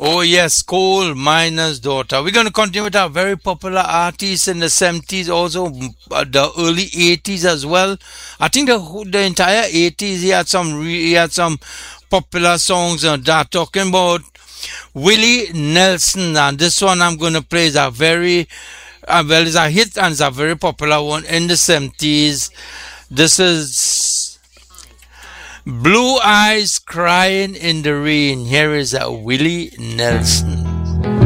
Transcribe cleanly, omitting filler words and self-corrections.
Oh yes, Coal Miner's Daughter. We're going to continue with our very popular artists in the 70s, also the early 80s as well. I think the entire 80s he had some popular songs that talking about Willie Nelson, and this one I'm going to play is a very well, it's a hit and it's a very popular one in the 70s. This is Blue Eyes Crying in the Rain. Here is Willie Nelson.